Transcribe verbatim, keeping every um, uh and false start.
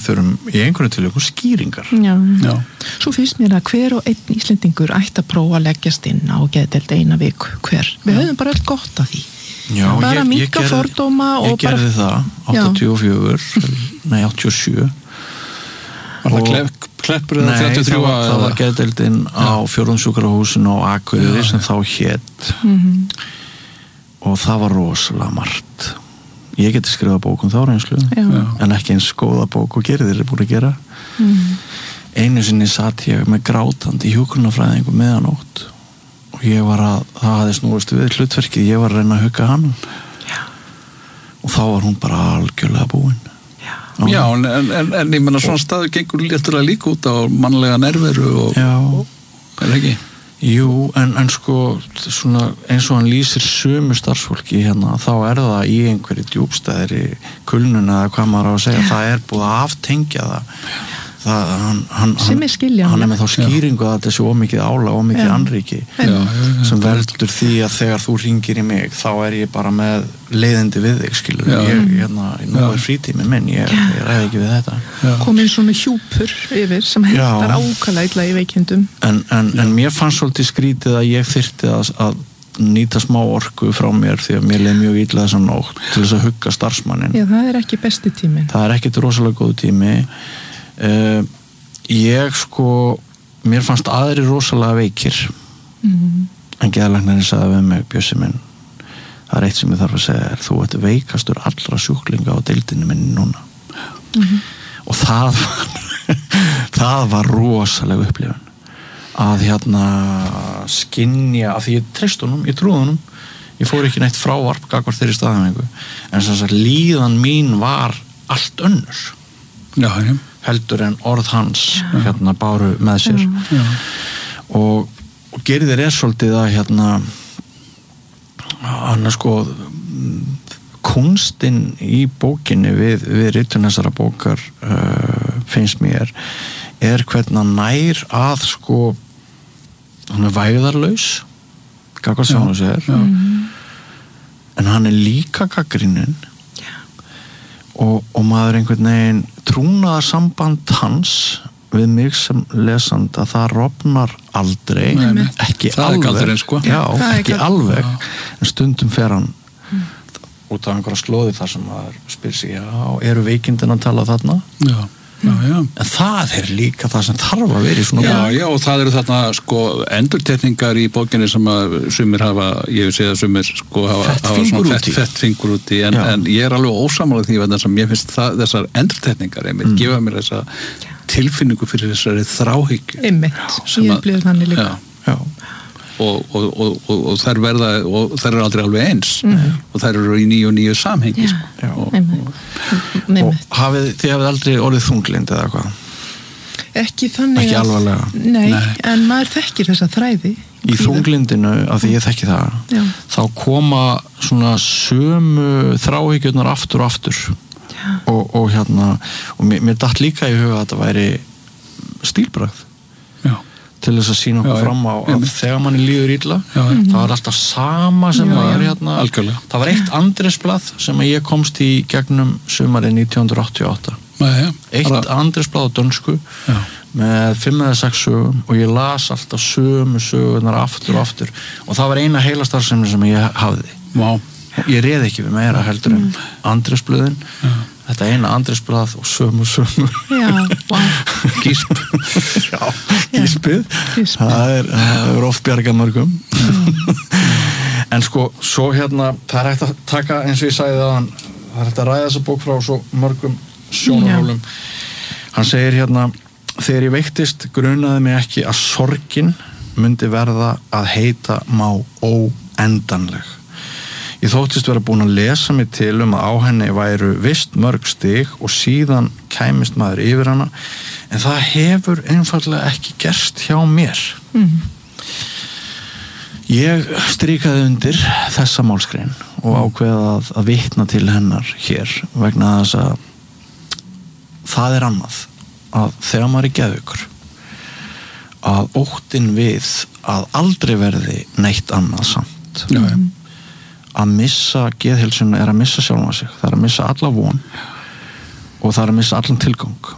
þurfum í einhverju tilökum skýringar. Já. Já. Svo finnst mér að hver og einn Íslendingur ætti að prófa að leggjast inn á geðdeild eina viku hver. Við höfum bara öll gott af því. Já, bara ég, ég minnka gerði, fordóma og ég gerði bara... það áttatíu og fjögur, nei áttatíu og sjö. Var það klepp, kleppur eða þrjátíu og þrjú? Nei, það var geðdeildin á Fjórðungssjúkrahúsinu á Akureyri sem þá hét Mm-hmm. og það var rosalega margt. Ég geti skrifað bók um þá reynslu, Já. en ekki eins góða bók og gerðir er búin að gera. Mm. Einu sinni satt ég með grátandi hjúkrunarfræðingu meðanótt og ég var að, það hafði snúist við hlutverkið, ég var að reyna að hugga hann. Já. Og þá var hún bara algjörlega búin. Já. Já, en, en, en, en ég menna svona staður gengur léttur að líka út á mannlega nerveru og... Já. Er ekki? Jú, en, en sko svona, eins og hann lýsir sömu starfsfólki hérna, þá er það í einhverju djúpstæðri kulnun eða hvað maður á að segja, það er búið að aftengja það, það hann, hann, sem er skiljanlegt. hann er með þá skýringu að þetta sé ómikið álag, ómikið Já. anríki Já, já, já, sem veldur því að þegar þú ringir í mig þá er ég bara með leiðindi við þig, skilur Já. ég, hérna, nú er frítími minn, ég, ég ræði ekki við þetta. Já. Komin svona hjúpur yfir sem hentar ákala illa í veikindum. En, en, en mér fannst svolítið skrítið að ég þyrfti að, að nýta smá orku frá mér því að mér leið mjög illa þessa nótt til þess að hugga starfsmannin. Já, það er ekki besti tíminn. Það er ekkit rosalega góð tími. Uh, ég sko, mér fannst aðri rosalega veikir. Mm. En geðlæknirinn sagði við mig, Bjössi minn, það er eitt sem ég þarf að segja er, þú ert veikastur allra sjúklinga á deildinu minni núna. Mm-hmm. Og það var, það var rosalega upplifun. Að hérna skynja, af því ég treyst honum, ég trúði honum, ég fór ekki neitt frávarp gagvart þeirri staðhæfingu, en sem sagt líðan mín var allt önnur. Já, já. Heldur en orð hans hérna báru með sér. Já. Og, og gerðir er svolítið að hérna hann er sko kunstinn í bókinni við, við ritun þessara bókar uh, finnst mér er hvernig hann nær að sko hann er vægðarlaus gagvart sjálfum sér en hann er líka gagnrýninn og, og maður einhvern veginn trúnaðarsamband hans við mig sem lesanda það rofnar aldrei Nei, ekki það er alveg galdurinn, sko. já, Það er ekki galdurinn. alveg Já. en stundum fer hann mm. út af einhverja slóði þar sem maður spyr sig já, eru veikindin að tala þarna Já. Já, já. en það er líka það sem þarf að vera í svona Já, já, og það eru þarna sko endurtekningar í bókinni sem að sumir hafa, ég vil segja að sumir sko hafa, Fett hafa fingur svona út fett, í. fett fingur út í en, Já. en ég er alveg ósammála því vegna sem ég finnst það, þessar endurtekningar einmitt, Mm. gefa mér þessa tilfinningu fyrir þessari þráhyggju Einmitt, sem ég að- upplifði þannig líka. Já. já, og, og, og, og, og þær verða og þær eru aldrei alveg eins Mhm. og þær eru í nýju og nýju samhengi Já. sko. já. Og, Einmitt. og Einmitt. hafið, þið hafið aldrei orðið þunglind eða hvað Ekki þannig Ekki að- alvarlega. Nei, Nei. en maður þekkir þessa þræði. í þunglindinu, af því ég þekki það Já. þá koma svona sömu þráhyggjurnar aftur og aftur og, og hérna og mér, mér datt líka í huga að þetta væri stílbragð já. til þess að sína okkur Já, já. fram á að Einmitt. þegar manni líður illa Já, já. það var alltaf sama sem Já, var já. hérna Algjörlega. það var eitt andresblað sem að ég komst í gegnum sumarið nítján hundruð áttatíu og átta Nei, já. eitt Bara- andresblað á dönsku Já. með fimm eða sex sögum og ég las alltaf sömu sögunar aftur og aftur og það var eina heilastarfsemi sem ég hafði Vá. ég reði ekki við meira heldur en andresblöðin þetta eina andresblað og sömu sömu Já, vá. Gísp. já, gíspið Gíspið. það er, það er oft bjargað mörgum en sko, svo hérna það er hægt að taka, eins og ég sagði það það er hægt að ræða þessa bók frá svo mörgum sjónarhólum hann segir hérna þegar ég veiktist grunaði mig ekki að sorgin myndi verða að heita má óendanleg ég þóttist vera búin að lesa mig til um að á henni væru vist mörg stig og síðan kæmist maður yfir hana en það hefur einfallega ekki gerst hjá mér Mm. ég strikaði undir þessa málskrein og ákveða að, að vitna til hennar hér vegna þess að það er annað að þegar maður er geðveikur að óttinn við að aldrei verði neitt annað samt Já, já. að missa geðheilsuna er að missa sjálfa sig það er að missa alla von og það er að missa allan tilgang